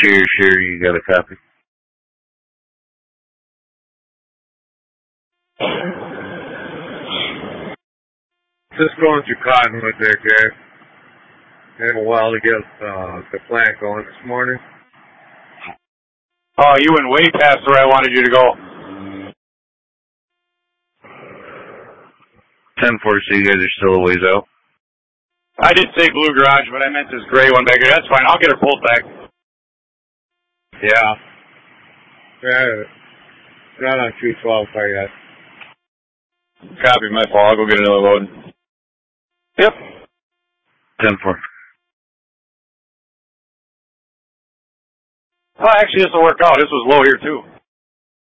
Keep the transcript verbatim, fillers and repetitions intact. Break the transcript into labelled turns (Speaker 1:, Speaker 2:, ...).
Speaker 1: Sure, sure, you got a copy.
Speaker 2: Just going through Cottonwood there, Jack. Had a while to get uh, the plant going this morning.
Speaker 3: Oh, you went way past where I wanted you to go.
Speaker 1: ten four, so you guys are still a ways out?
Speaker 3: I did say blue garage, but I meant this gray one back here. That's fine. I'll get her pulled back.
Speaker 2: Yeah. Yeah. Not on two twelve quite yet.
Speaker 3: Copy, my fault. I'll go get another load. Yep.
Speaker 1: ten four.
Speaker 3: Oh, actually, this will work out. This was low here, too.